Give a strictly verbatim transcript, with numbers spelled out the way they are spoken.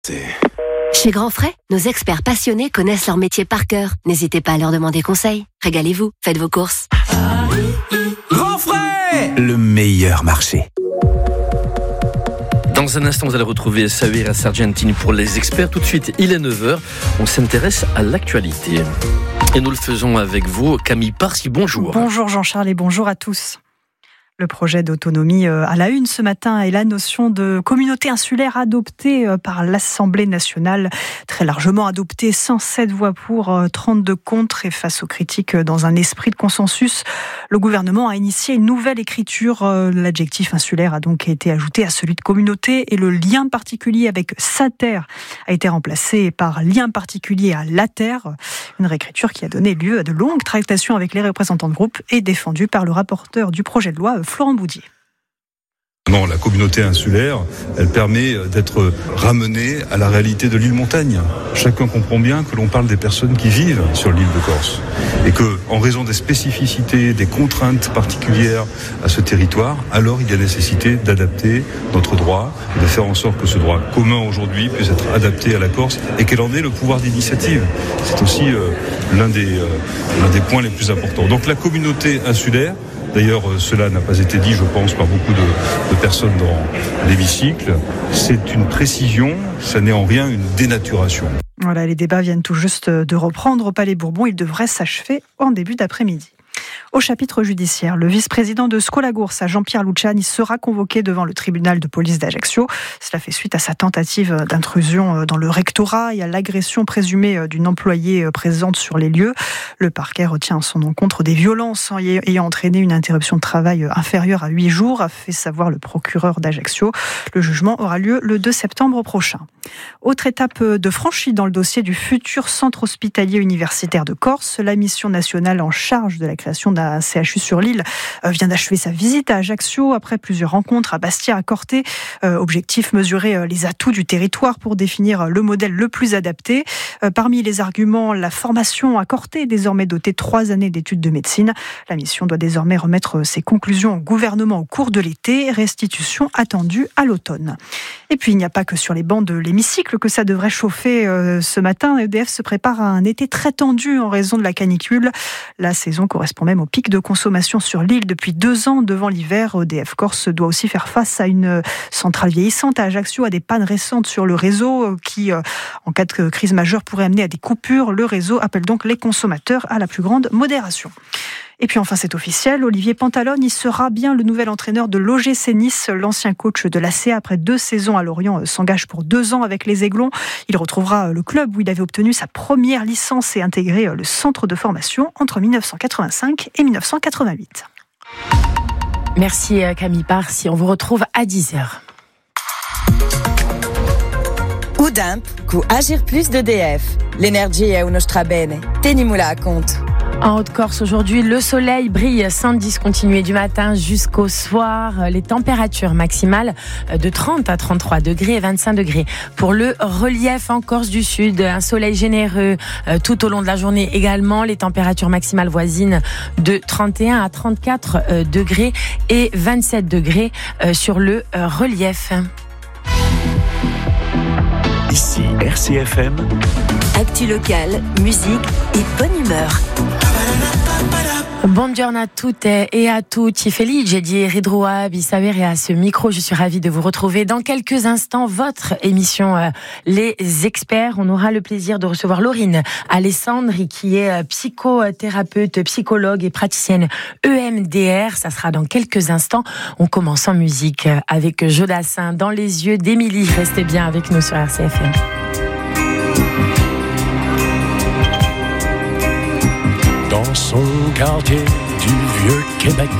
Chez Grand Frais, nos experts passionnés connaissent leur métier par cœur. N'hésitez pas à leur demander conseil. Régalez-vous, faites vos courses. Grand Frais, le meilleur marché. Dans un instant, vous allez retrouver Savira Sargentini pour les experts. Tout de suite, il est neuf heures. On s'intéresse à l'actualité. Et nous le faisons avec vous, Camille Parsi. Bonjour. Bonjour Jean-Charles et bonjour à tous. Le projet d'autonomie à la une ce matin est la notion de communauté insulaire adoptée par l'Assemblée nationale, très largement adoptée, cent sept voix pour, trente-deux contre, et face aux critiques dans un esprit de consensus, le gouvernement a initié une nouvelle écriture. L'adjectif insulaire a donc été ajouté à celui de communauté et le lien particulier avec sa terre a été remplacé par lien particulier à la terre, une réécriture qui a donné lieu à de longues tractations avec les représentants de groupe et défendue par le rapporteur du projet de loi, Florent Boudier. Non, la communauté insulaire, elle permet d'être ramenée à la réalité de l'île Montagne. Chacun comprend bien que l'on parle des personnes qui vivent sur l'île de Corse et que, en raison des spécificités, des contraintes particulières à ce territoire, alors il y a nécessité d'adapter notre droit, de faire en sorte que ce droit commun aujourd'hui puisse être adapté à la Corse et qu'elle en ait le pouvoir d'initiative. C'est aussi euh, l'un des, euh, l'un des points les plus importants. Donc la communauté insulaire, d'ailleurs, cela n'a pas été dit, je pense, par beaucoup de, de personnes dans l'hémicycle. C'est une précision, ça n'est en rien une dénaturation. Voilà, les débats viennent tout juste de reprendre au Palais Bourbon. Ils devraient s'achever en début d'après-midi. Au chapitre judiciaire, le vice-président de Scolagours, Jean-Pierre Luciani, sera convoqué devant le tribunal de police d'Ajaccio. Cela fait suite à sa tentative d'intrusion dans le rectorat et à l'agression présumée d'une employée présente sur les lieux. Le parquet retient à son encontre des violences ayant entraîné une interruption de travail inférieure à huit jours, a fait savoir le procureur d'Ajaccio. Le jugement aura lieu le deux septembre prochain. Autre étape de franchie dans le dossier du futur centre hospitalier universitaire de Corse. La mission nationale en charge de la création d'un C H U sur l'île vient d'achever sa visite à Ajaccio après plusieurs rencontres à Bastia, à Corté. Euh, objectif, mesurer les atouts du territoire pour définir le modèle le plus adapté. Euh, parmi les arguments, la formation à Corté, désormais dotée de trois années d'études de médecine. La mission doit désormais remettre ses conclusions au gouvernement au cours de l'été. Restitution attendue à l'automne. Et puis, il n'y a pas que sur les bancs de l'hémicycle que ça devrait chauffer euh, ce matin. E D F se prépare à un été très tendu en raison de la canicule. La saison correspond même au pic de consommation sur l'île depuis deux ans devant l'hiver. E D F Corse doit aussi faire face à une centrale vieillissante à Ajaccio, à des pannes récentes sur le réseau qui, en cas de crise majeure, pourrait amener à des coupures. Le réseau appelle donc les consommateurs à la plus grande modération. Et puis enfin, c'est officiel, Olivier Pantalone, il sera bien le nouvel entraîneur de l'O G C Nice. L'ancien coach de l'A C A, après deux saisons à Lorient, s'engage pour deux ans avec les Aiglons. Il retrouvera le club où il avait obtenu sa première licence et intégré le centre de formation entre dix-neuf cent quatre-vingt-cinq et dix-neuf cent quatre-vingt-huit. Merci Camille Parsi, on vous retrouve à dix heures. Udamp, cu Agir Plus d'E D F. L'énergie è uno strabene. Tenimula a compte. En Haute-Corse, aujourd'hui, le soleil brille sans discontinuer du matin jusqu'au soir. Les températures maximales de trente à trente-trois degrés et vingt-cinq degrés. Pour le relief en Corse du Sud, un soleil généreux tout au long de la journée également. Les températures maximales voisines de trente et un à trente-quatre degrés et vingt-sept degrés sur le relief. Ici R C F M. Actu locale, musique et bonne humeur. Buongiorno a tutte et a tutti, felice di ritrovare Savira à ce micro. Je suis ravie de vous retrouver dans quelques instants. Votre émission euh, Les Experts. On aura le plaisir de recevoir Laurine Alessandri, qui est euh, psychothérapeute, psychologue et praticienne E M D R. Ça sera dans quelques instants. On commence en musique avec Jodassin, Dans les yeux d'Émilie. Restez bien avec nous sur R C F M. Dans son quartier du vieux Québec,